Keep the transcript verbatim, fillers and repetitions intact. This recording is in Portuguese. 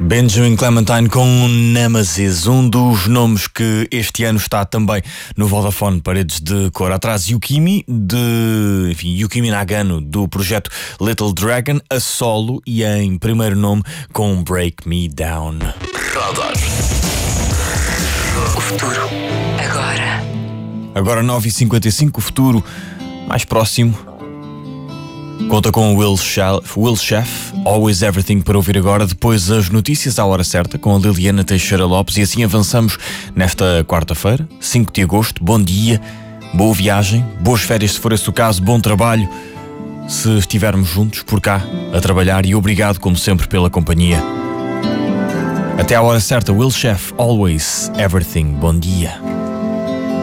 Benjamin Clementine com Nemesis, um dos nomes que este ano está também no Vodafone Paredes de Cor. Atrás Yukimi, de, enfim, Yukimi Nagano, do projeto Little Dragon, a solo e em primeiro nome com Break Me Down. Radar. O futuro, agora. Agora nove e cinquenta e cinco, o futuro mais próximo. Conta com o Will, Will Chef, Always Everything para ouvir agora, depois as notícias à hora certa com a Liliana Teixeira Lopes e assim avançamos nesta quarta-feira, cinco de agosto. Bom dia, boa viagem, boas férias se for esse o caso, bom trabalho se estivermos juntos por cá a trabalhar e obrigado como sempre pela companhia. Até à hora certa, Will Chef, Always Everything, bom dia.